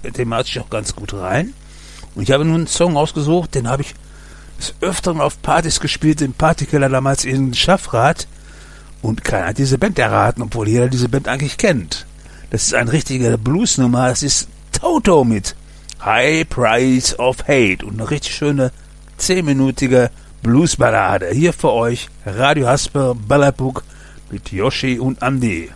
thematisch auch ganz gut rein. Und ich habe nun einen Song ausgesucht, den habe ich des Öfteren auf Partys gespielt, im Partykeller damals in Schaffrath. Und keiner hat diese Band erraten, obwohl jeder diese Band eigentlich kennt. Das ist eine richtige Bluesnummer, das ist Toto mit High Price of Hate und eine richtig schöne 10-minütige Bluesballade. Hier für euch Radio Hasper Ballabug mit Yoshi und Andi.